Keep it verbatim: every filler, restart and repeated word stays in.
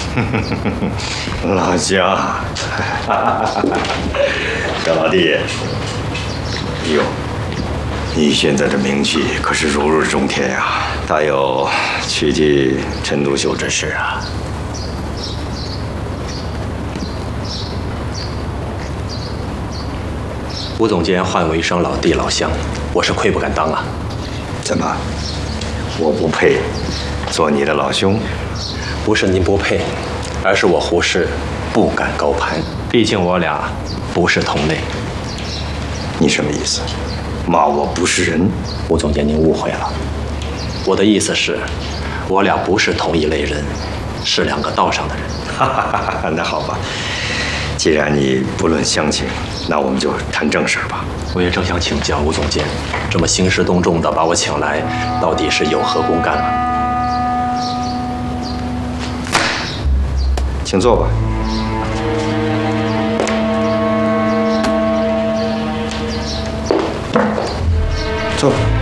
老姜，小老弟，哟，你现在的名气可是如日中天呀，大有取缔陈独秀之势啊！ 吴总监唤我一声老弟老乡，我是愧不敢当啊。 怎么，我不配做你的老兄？ 不是您不配，而是我胡适不敢高攀。毕竟我俩不是同类。 你什么意思？骂我不是人？ 吴总监，您误会了。我的意思是，我俩不是同一类人，是两个道上的人。 哈哈哈，那好吧，既然你不论乡情，那我们就谈正事吧。 我也正想请教吴总监，这么兴师动众的把我请来，到底是有何公干啊？ 请坐吧。坐吧。